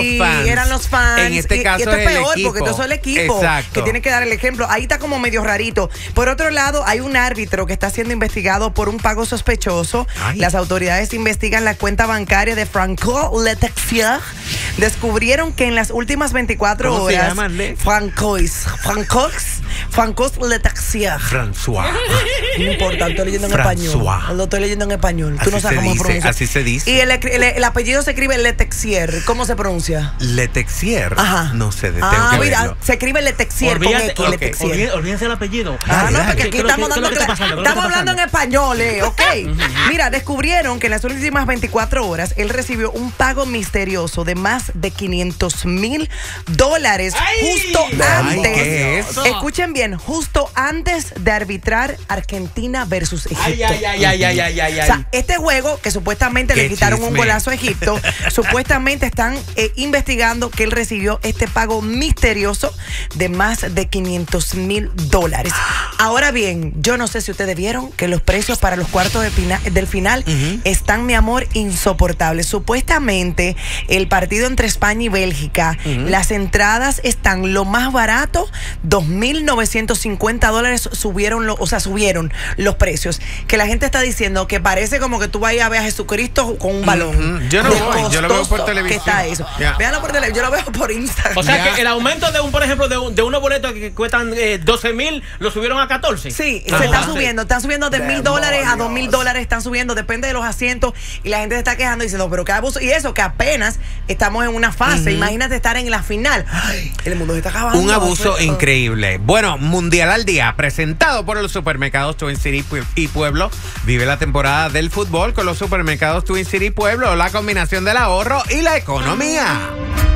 fans. Eran los fans. En este caso y esto es peor equipo. porque esto es el equipo. Exacto. Que tiene que dar el ejemplo. Ahí está como medio rarito. Por otro lado, hay un árbitro que está siendo investigado por un pago sospechoso. Ay. Las autoridades investigan la cuenta bancaria de Francois Letexier. Descubrieron que en las últimas 24 ¿Cómo se horas, llaman, Le? Francois Letexier. François. No importa, lo estoy leyendo en François. español. Lo estoy leyendo en español. Tú Así no sabes se cómo dice, pronuncia. así se dice. Y el apellido se escribe Letexier. ¿Cómo se pronuncia? Letexier. Ajá. No sé, tengo que mira, verlo. se escribe Letexier con Olvídate, X, ok, Letexier. Olvídense el apellido. No, porque ¿Qué aquí es lo estamos que- qué es lo dando que está pasando? ¿Qué es lo que estamos está hablando en pasando? español, ¿ok? Mira, descubrieron que en las últimas 24 horas él recibió un pago misterioso de más de $500,000 justo Ay, antes. ¿qué es? Escuchen bien, justo antes de arbitrar Argentina versus Egipto. O sea, este juego que supuestamente Qué le quitaron un chisme. golazo a Egipto, supuestamente están investigando que él recibió este pago misterioso de más de $500,000. Ahora bien, yo no sé si ustedes vieron que los precios para los cuartos del final están, mi amor, insoportables. Supuestamente el partido entre España y Bélgica, las entradas están lo más barato, $2,950 subieron los precios. Que la gente está diciendo que parece como que tú vayas a ver a Jesucristo con un balón. Yo no De voy, yo lo veo por costoso televisión. que está eso. Ya. Véanlo por televisión, yo lo veo por Instagram. O sea Ya. que el aumento de por ejemplo, de unos boletos que cuestan 12,000, lo subieron a 14. Sí, Ajá. se está subiendo. Están subiendo de $1,000 a $2,000. Están subiendo, depende de los asientos. Y la gente se está quejando diciendo, pero qué abuso. Y eso, que apenas estamos en una fase. Imagínate estar en la final. Ay, el mundo se está acabando. Un abuso Pero- increíble. Bueno, Mundial al Día, presentado por los supermercados Twin City y Pueblo. Vive la temporada del fútbol con los supermercados Twin City y Pueblo, la combinación del ahorro y la economía.